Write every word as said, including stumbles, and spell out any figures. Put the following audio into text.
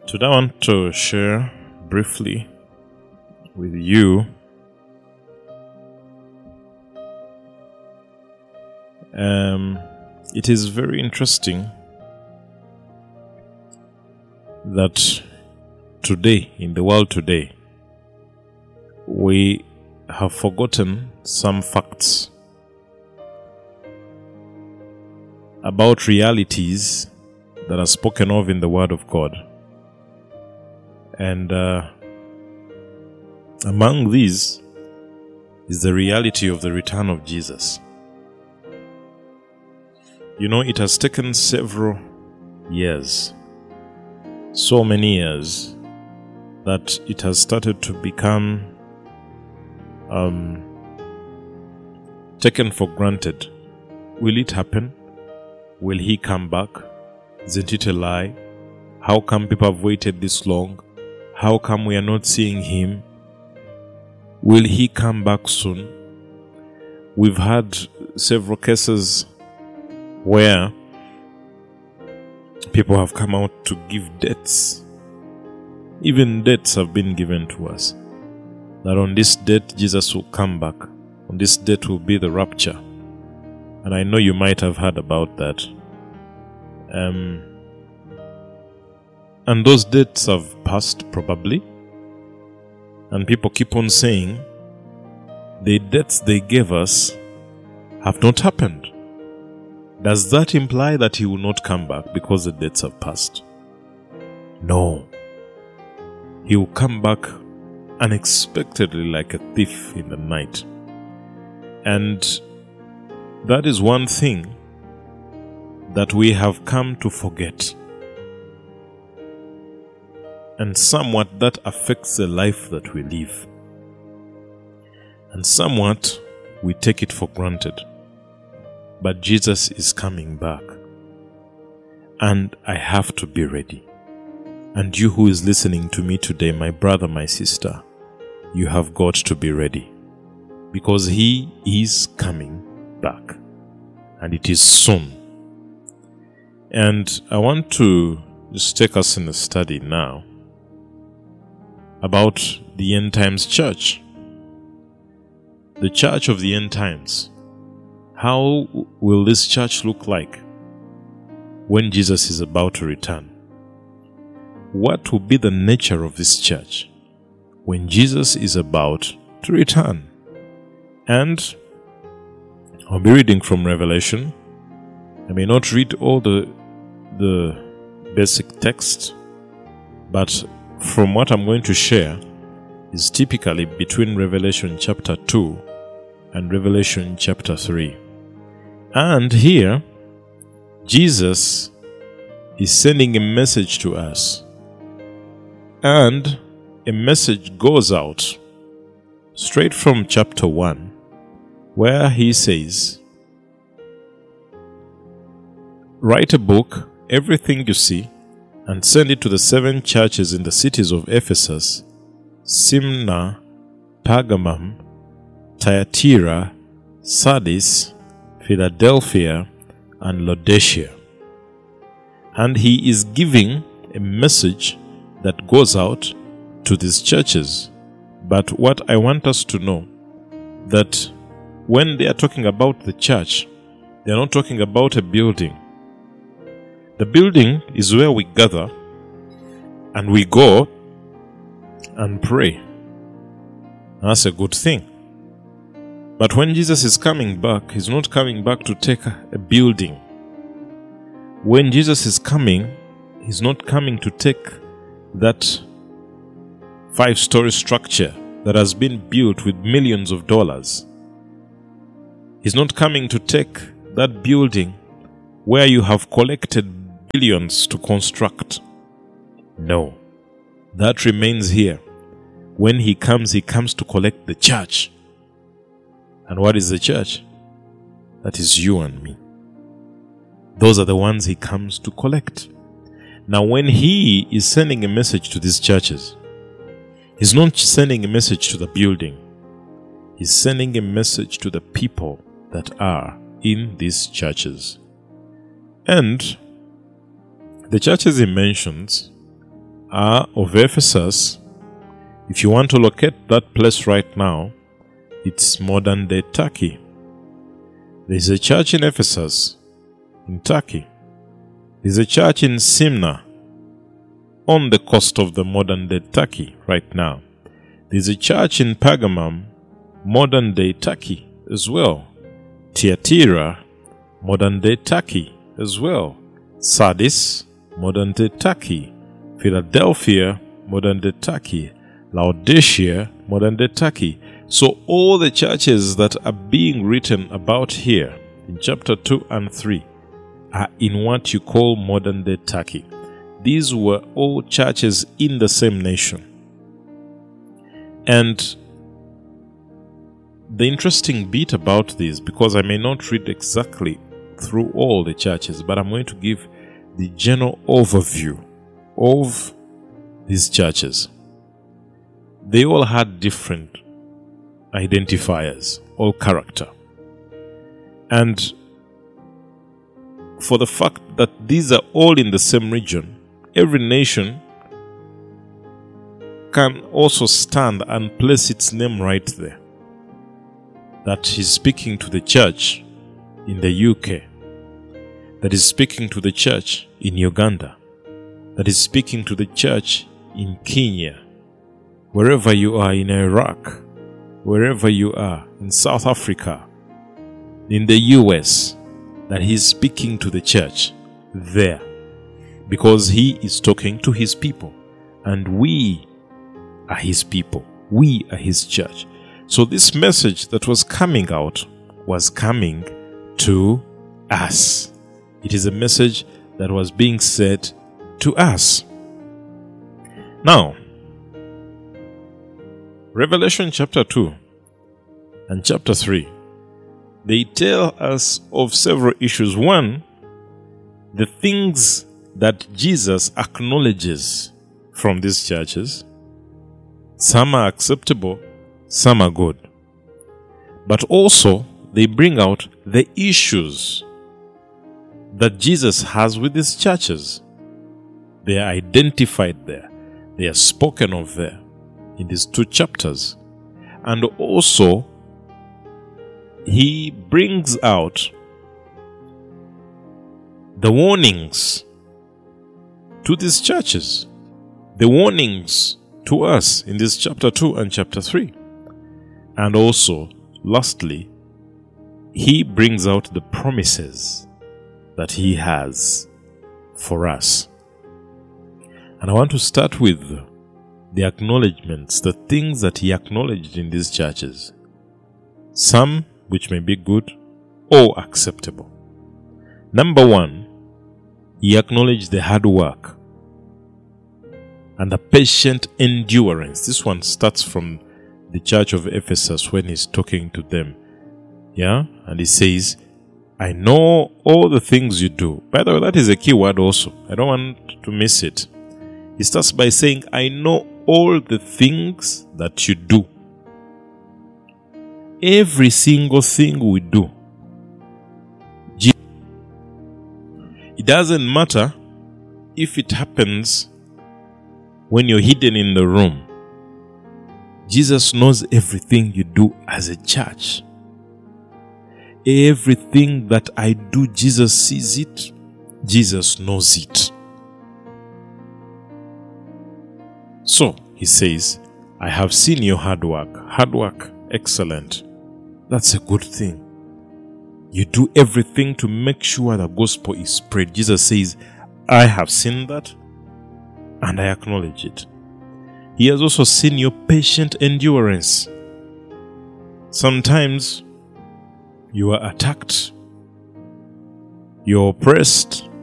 Today I want to share briefly with you um, it is very interesting that today, in the world today, we have forgotten some facts about realities that are spoken of in the Word of God. And uh, among these is the reality of the return of Jesus. You know, it has taken several years, so many years, that it has started to become um, taken for granted. Will it happen? Will he come back? Isn't it a lie? How come people have waited this long? How come we are not seeing him? Will he come back soon? We've had several cases where people have come out to give dates. Even dates have been given to us. That on this date Jesus will come back. On this date will be the rapture. And I know you might have heard about that. Um, and those dates have passed probably. And people keep on saying the dates they gave us have not happened. Does that imply that he will not come back because the dates have passed? No. He will come back unexpectedly like a thief in the night. And that is one thing that we have come to forget. And somewhat that affects the life that we live. And somewhat we take it for granted. But Jesus is coming back. And I have to be ready. And you who is listening to me today, my brother, my sister, you have got to be ready. Because he is coming back. And it is soon. And I want to just take us in a study now about the end times church. The church of the end times. How will this church look like when Jesus is about to return? What will be the nature of this church when Jesus is about to return? And I'll be reading from Revelation. I may not read all the the basic text, but from what I'm going to share is typically between Revelation chapter two and Revelation chapter three. And here, Jesus is sending a message to us. And a message goes out straight from chapter one, where he says, write a book, everything you see, and send it to the seven churches in the cities of Ephesus, Smyrna, Pergamum, Thyatira, Sardis, Philadelphia, and Laodicea. And he is giving a message that goes out to these churches. But what I want us to know, that when they are talking about the church, they are not talking about a building. The building is where we gather and we go and pray. That's a good thing. But when Jesus is coming back, he's not coming back to take a building. When Jesus is coming, he's not coming to take that five-story structure that has been built with millions of dollars. He's not coming to take that building where you have collected billions to construct. No. That remains here. When he comes, he comes to collect the church. And what is the church? That is you and me. Those are the ones he comes to collect. Now, when he is sending a message to these churches, he's not sending a message to the building. He's sending a message to the people that are in these churches. And the churches he mentions are of Ephesus. If you want to locate that place right now, it's modern-day Turkey. There's a church in Ephesus, in Turkey. There's a church in Smyrna, on the coast of the modern-day Turkey right now. There's a church in Pergamum, modern-day Turkey as well. Thyatira, modern-day Turkey as well. Sardis, modern-day Turkey. Philadelphia, modern-day Turkey. Laodicea, modern-day Turkey. So all the churches that are being written about here in chapter two and three are in what you call modern-day Turkey. These were all churches in the same nation. And the interesting bit about this, because I may not read exactly through all the churches, but I'm going to give the general overview of these churches. They all had different identifiers or character. And for the fact that these are all in the same region, every nation can also stand and place its name right there. That he's speaking to the church in the U K, that is speaking to the church in Uganda, that is speaking to the church in Kenya, wherever you are in Iraq, wherever you are in South Africa, in the U S, that he's speaking to the church there, because he is talking to his people, and we are his people. We are his church. So this message that was coming out was coming to us. It is a message that was being said to us. Now, Revelation chapter two and chapter three, they tell us of several issues. One, the things that Jesus acknowledges from these churches. Some are acceptable, some are good. But also, they bring out the issues that Jesus has with these churches. They are identified there. They are spoken of there in these two chapters. And also, he brings out the warnings to these churches. The warnings to us in this chapter two and chapter three. And also, lastly, he brings out the promises that he has for us. And I want to start with the acknowledgements, the things that he acknowledged in these churches. Some which may be good or acceptable. Number one, he acknowledged the hard work and the patient endurance. This one starts from the church of Ephesus when he's talking to them. Yeah? And he says, I know all the things you do. By the way, that is a key word also. I don't want to miss it. He starts by saying, I know all the things that you do. Every single thing we do. It doesn't matter if it happens when you're hidden in the room. Jesus knows everything you do as a church. Everything that I do, Jesus sees it. Jesus knows it. So, he says, I have seen your hard work. Hard work, excellent. That's a good thing. You do everything to make sure the gospel is spread. Jesus says, I have seen that and I acknowledge it. He has also seen your patient endurance. Sometimes you are attacked, you're oppressed,